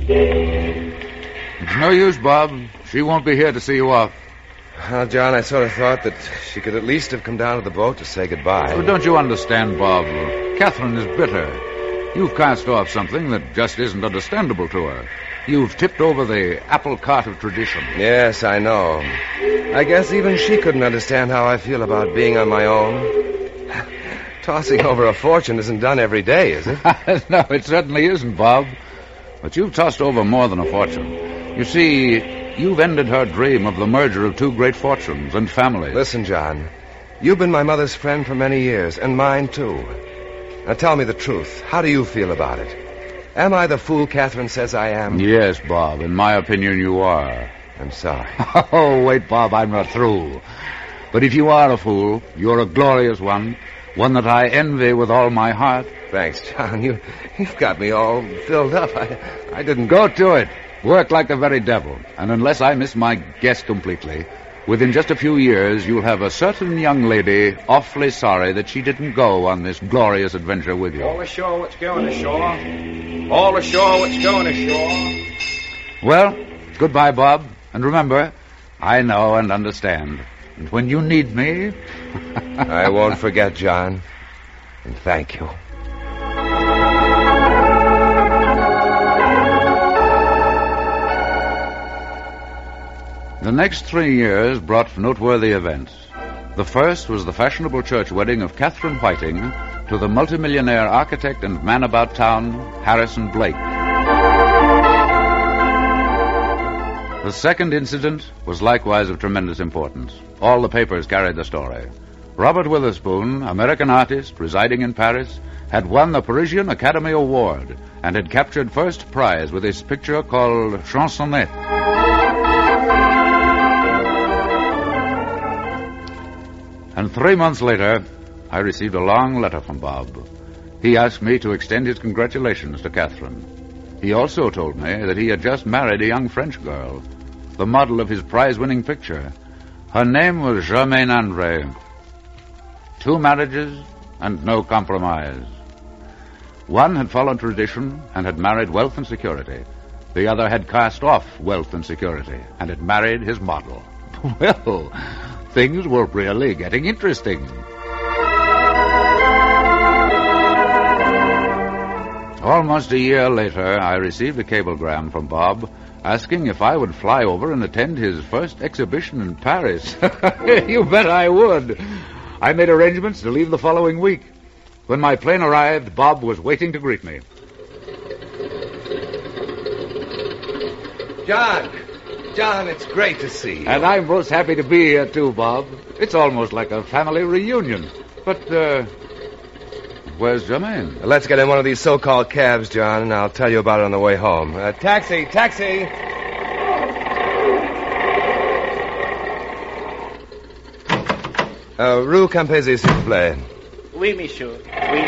It's no use, Bob. She won't be here to see you off. Well, John, I sort of thought that she could at least have come down to the boat to say goodbye. Oh, don't you understand, Bob? Catherine is bitter. You've cast off something that just isn't understandable to her. You've tipped over the apple cart of tradition. Yes, I know. I guess even she couldn't understand how I feel about being on my own. Tossing over a fortune isn't done every day, is it? No, it certainly isn't, Bob. But you've tossed over more than a fortune. You see, you've ended her dream of the merger of two great fortunes and families. Listen, John, you've been my mother's friend for many years, and mine, too. Now tell me the truth. How do you feel about it? Am I the fool Catherine says I am? Yes, Bob. In my opinion, you are. I'm sorry. Oh, wait, Bob, I'm not through. But if you are a fool, you're a glorious one that I envy with all my heart. Thanks, John. You've got me all filled up. I didn't... Go to it. Work like the very devil. And unless I miss my guess completely, within just a few years, you'll have a certain young lady awfully sorry that she didn't go on this glorious adventure with you. All ashore what's going ashore. All ashore what's going ashore. Well, goodbye, Bob. And remember, I know and understand. And when you need me... I won't forget, John. And thank you. The next 3 years brought noteworthy events. The first was the fashionable church wedding of Catherine Whiting to the multimillionaire architect and man about town, Harrison Blake. The second incident was likewise of tremendous importance. All the papers carried the story. Robert Witherspoon, American artist residing in Paris, had won the Parisian Academy Award and had captured first prize with his picture called Chansonnette. And 3 months later, I received a long letter from Bob. He asked me to extend his congratulations to Catherine. He also told me that he had just married a young French girl, the model of his prize-winning picture. Her name was Germaine Andre. 2 marriages and no compromise. One had followed tradition and had married wealth and security. The other had cast off wealth and security and had married his model. Well, things were really getting interesting. Almost a year later, I received a cablegram from Bob asking if I would fly over and attend his first exhibition in Paris. You bet I would. I made arrangements to leave the following week. When my plane arrived, Bob was waiting to greet me. John, it's great to see you. And I'm most happy to be here, too, Bob. It's almost like a family reunion. But, where's Germaine? Let's get in one of these so-called cabs, John, and I'll tell you about it on the way home. Taxi! Rue Campesi, s'il vous plaît. Oui, monsieur. Oui.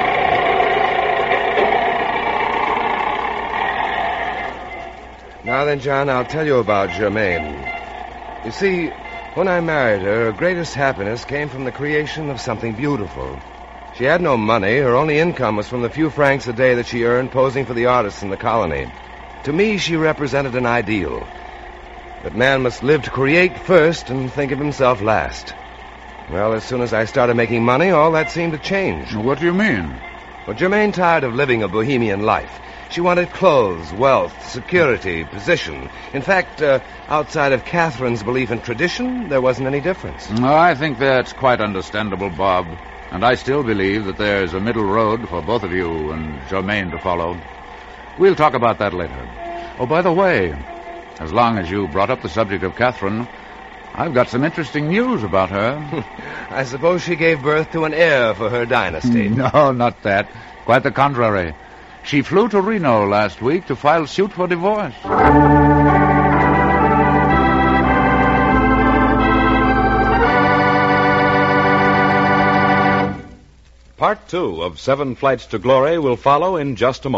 Now then, John, I'll tell you about Germaine. You see, when I married her greatest happiness came from the creation of something beautiful. She had no money. Her only income was from the few francs a day that she earned posing for the artists in the colony. To me, she represented an ideal. That man must live to create first and think of himself last. Well, as soon as I started making money, all that seemed to change. What do you mean? Well, Germaine tired of living a bohemian life. She wanted clothes, wealth, security, position. In fact, outside of Catherine's belief in tradition, there wasn't any difference. I think that's quite understandable, Bob. And I still believe that there's a middle road for both of you and Germaine to follow. We'll talk about that later. Oh, by the way, as long as you brought up the subject of Catherine, I've got some interesting news about her. I suppose she gave birth to an heir for her dynasty. No, not that. Quite the contrary. She flew to Reno last week to file suit for divorce. Part 2 of 7 Flights to Glory will follow in just a moment.